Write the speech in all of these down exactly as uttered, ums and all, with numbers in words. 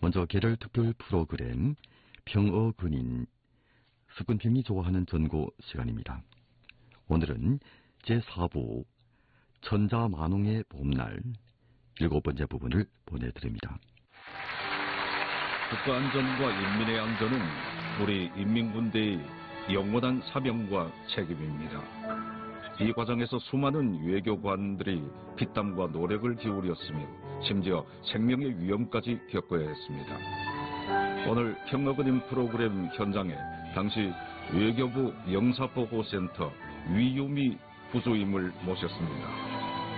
먼저 계절 특별 프로그램 평어근인 습근평이 좋아하는 전고 시간입니다. 오늘은 제사 부 천자만홍의 봄날 일곱 번째 부분을 보내드립니다. 국가 안전과 인민의 안전은 우리 인민군대의 영원한 사명과 책임입니다. 이 과정에서 수많은 외교관들이 피땀과 노력을 기울였으며 심지어 생명의 위험까지 겪어야 했습니다. 오늘 평어근인 프로그램 현장에 당시 외교부 영사보고센터 위유미 부주임을 모셨습니다.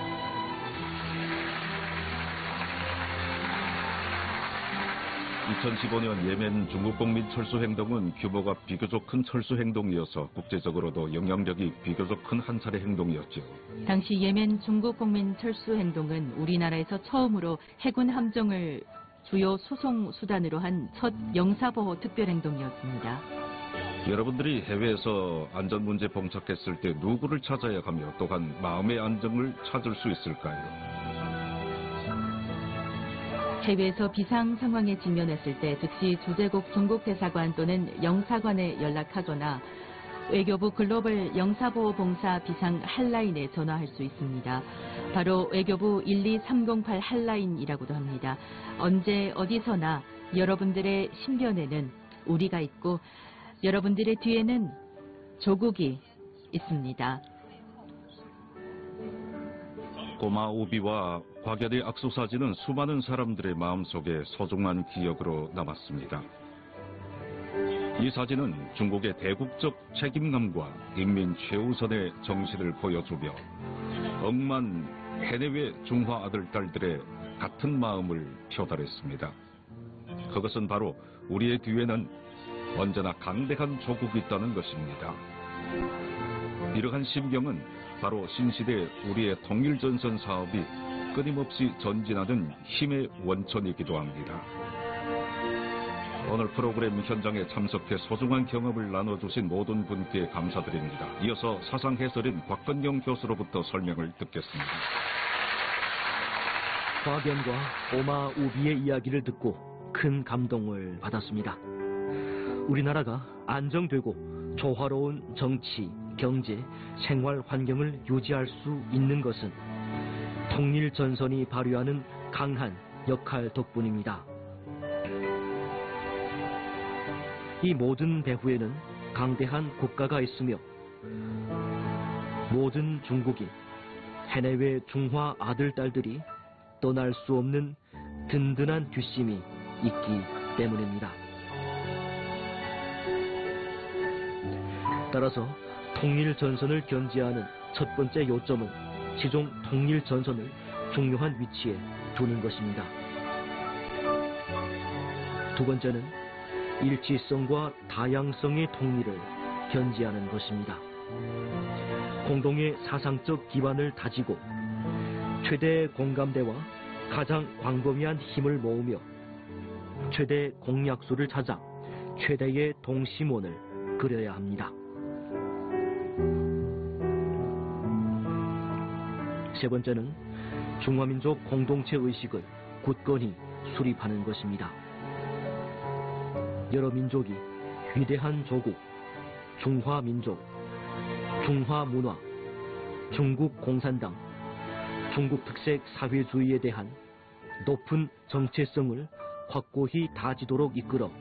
이천십오 년 예멘 중국 공민 철수 행동은 규모가 비교적 큰 철수 행동이어서 국제적으로도 영향력이 비교적 큰 한 차례 행동이었죠. 당시 예멘 중국 공민 철수 행동은 우리나라에서 처음으로 해군 함정을 주요 수송 수단으로 한 첫 영사보호 특별행동이었습니다. 여러분들이 해외에서 안전 문제 봉착했을 때 누구를 찾아야 하며 또한 마음의 안정을 찾을 수 있을까요? 해외에서 비상 상황에 직면했을 때 즉시 주재국 중국 대사관 또는 영사관에 연락하거나 외교부 글로벌 영사보호봉사 비상 핫라인에 전화할 수 있습니다. 바로 외교부 일이삼공팔 핫라인이라고도 합니다. 언제 어디서나 여러분들의 신변에는 우리가 있고 여러분들의 뒤에는 조국이 있습니다. 고마 우비와 곽열의 악수 사진은 수많은 사람들의 마음속에 소중한 기억으로 남았습니다. 이 사진은 중국의 대국적 책임감과 인민 최우선의 정신을 보여주며 억만 해내외 중화 아들, 딸들의 같은 마음을 표달했습니다. 그것은 바로 우리의 뒤에는 언제나 강대한 조국이 있다는 것입니다. 이러한 심경은 바로 신시대 우리의 통일전선 사업이 끊임없이 전진하는 힘의 원천이기도 합니다. 오늘 프로그램 현장에 참석해 소중한 경험을 나눠주신 모든 분께 감사드립니다. 이어서 사상 해설인 곽건영 교수로부터 설명을 듣겠습니다. 곽연과 오마 우비의 이야기를 듣고 큰 감동을 받았습니다. 우리나라가 안정되고 조화로운 정치, 경제, 생활 환경을 유지할 수 있는 것은 통일 전선이 발휘하는 강한 역할 덕분입니다. 이 모든 배후에는 강대한 국가가 있으며 모든 중국인, 해내외 중화 아들, 딸들이 떠날 수 없는 든든한 뒷심이 있기 때문입니다. 따라서 통일 전선을 견지하는 첫 번째 요점은 시종 통일 전선을 중요한 위치에 두는 것입니다. 두 번째는 일치성과 다양성의 통일을 견지하는 것입니다. 공동의 사상적 기반을 다지고 최대 공감대와 가장 광범위한 힘을 모으며 최대 공약수를 찾아 최대의 동심원을 그려야 합니다. 세 번째는 중화민족 공동체 의식을 굳건히 수립하는 것입니다. 여러 민족이 위대한 조국, 중화민족, 중화문화, 중국 공산당, 중국 특색 사회주의에 대한 높은 정체성을 확고히 다지도록 이끌어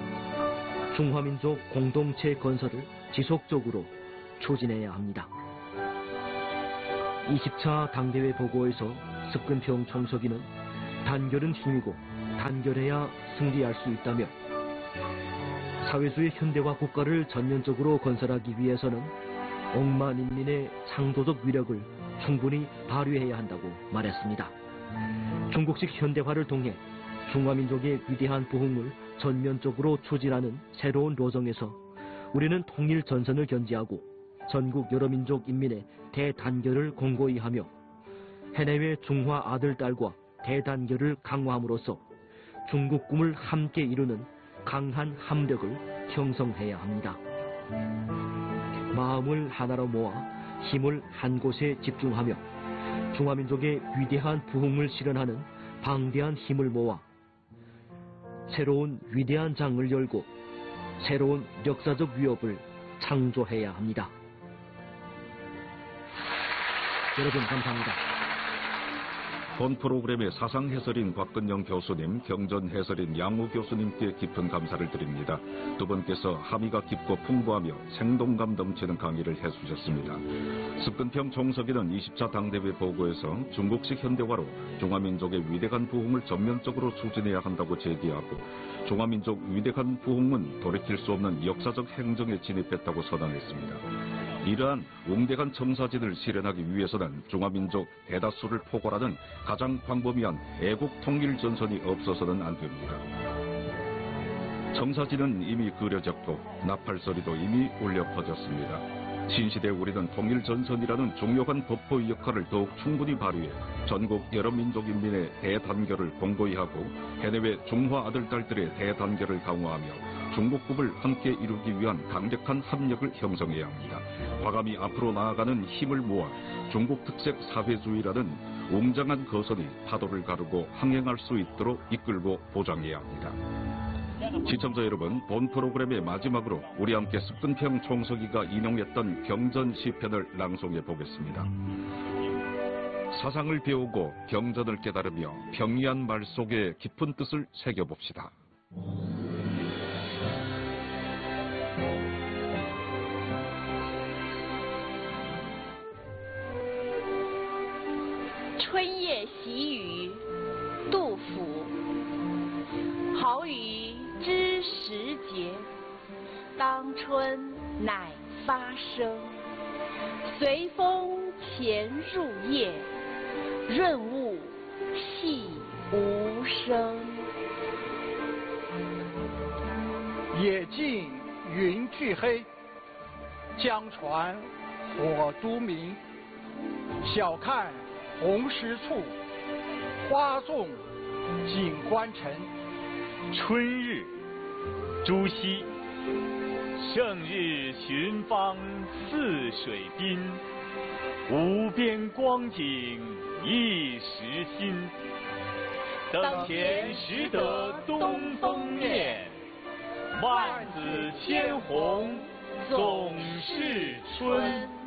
중화민족 공동체 건설을 지속적으로 추진해야 합니다. 이십 차 당대회 보고에서 습근평 총서기는 단결은 힘이고 단결해야 승리할 수 있다며 사회주의 현대화 국가를 전면적으로 건설하기 위해서는 억만 인민의 창조적 위력을 충분히 발휘해야 한다고 말했습니다. 중국식 현대화를 통해 중화민족의 위대한 부흥을 전면적으로 추진하는 새로운 로정에서 우리는 통일 전선을 견지하고 전국 여러 민족 인민의 대단결을 공고히 하며 해내외 중화 아들, 딸과 대단결을 강화함으로써 중국 꿈을 함께 이루는 강한 함력을 형성해야 합니다. 마음을 하나로 모아 힘을 한 곳에 집중하며 중화민족의 위대한 부흥을 실현하는 방대한 힘을 모아 새로운 위대한 장을 열고 새로운 역사적 위협을 창조해야 합니다. 여러분 감사합니다. 본 프로그램의 사상 해설인 곽근영 교수님, 경전 해설인 양우 교수님께 깊은 감사를 드립니다. 두 분께서 함의가 깊고 풍부하며 생동감 넘치는 강의를 해주셨습니다. 습근평 총서기는 이십 차 당대회 보고에서 중국식 현대화로 중화민족의 위대한 부흥을 전면적으로 추진해야 한다고 제기하고 중화민족 위대한 부흥은 돌이킬 수 없는 역사적 행정에 진입했다고 선언했습니다. 이러한 웅대한 청사진을 실현하기 위해서는 중화민족 대다수를 포괄하는 가장 광범위한 애국 통일 전선이 없어서는 안 됩니다. 청사진은 이미 그려졌고 나팔소리도 이미 울려 퍼졌습니다. 신시대 우리는 통일 전선이라는 중요한 법포의 역할을 더욱 충분히 발휘해 전국 여러 민족 인민의 대단결을 공고히 하고 해내외 중화 아들딸들의 대단결을 강화하며 중국국을 함께 이루기 위한 강력한 합력을 형성해야 합니다. 과감히 앞으로 나아가는 힘을 모아 중국 특색 사회주의라는 웅장한 거선이 파도를 가르고 항행할 수 있도록 이끌고 보장해야 합니다. 시청자 여러분, 본 프로그램의 마지막으로 우리 함께 습근평 총서기가 인용했던 경전 시편을 낭송해 보겠습니다. 사상을 배우고 경전을 깨달으며 평이한 말 속에 깊은 뜻을 새겨봅시다. 春夜喜雨，杜甫。好雨知时节，当春乃发生。随风潜入夜，润物细无声。 野径云俱黑，江船火都明。晓看红湿处，花重锦官城。 春日，朱熹。胜日寻芳泗水滨，无边光景一时新。等闲识得东风面，万紫千红总是春。